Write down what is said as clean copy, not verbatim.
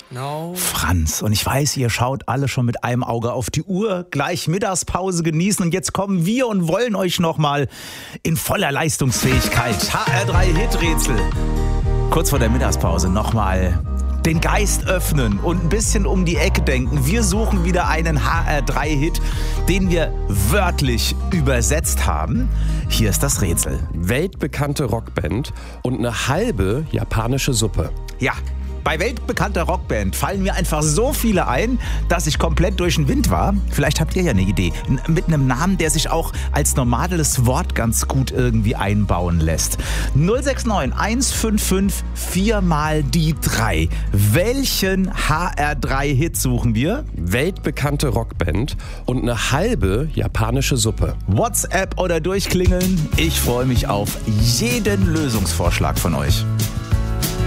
No. Franz, und ich weiß, ihr schaut alle schon mit einem Auge auf die Uhr, gleich Mittagspause genießen und jetzt kommen wir und wollen euch nochmal in voller Leistungsfähigkeit HR3 Hiträtsel kurz vor der Mittagspause nochmal den Geist öffnen und ein bisschen um die Ecke denken. Wir suchen wieder einen HR3-Hit, den wir wörtlich übersetzt haben. Hier ist das Rätsel. Weltbekannte Rockband und eine halbe japanische Suppe. Ja, bei weltbekannter Rockband fallen mir einfach so viele ein, dass ich komplett durch den Wind war. Vielleicht habt ihr ja eine Idee. Mit einem Namen, der sich auch als normales Wort ganz gut irgendwie einbauen lässt. 069 155 4 mal die 3. Welchen HR3-Hit suchen wir? Weltbekannte Rockband und eine halbe japanische Suppe. WhatsApp oder durchklingeln. Ich freue mich auf jeden Lösungsvorschlag von euch.